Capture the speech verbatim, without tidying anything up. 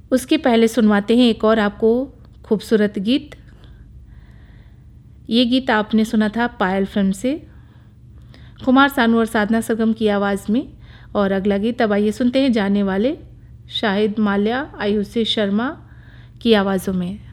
उसके पहले सुनवाते हैं एक और आपको खूबसूरत गीत। ये गीत आपने सुना था पायल फिल्म से, कुमार सानू और साधना सरगम की आवाज़ में। और अगला गीत अब आइए सुनते हैं जाने वाले शाहिद माल्या, आयुषी शर्मा की आवाज़ों में।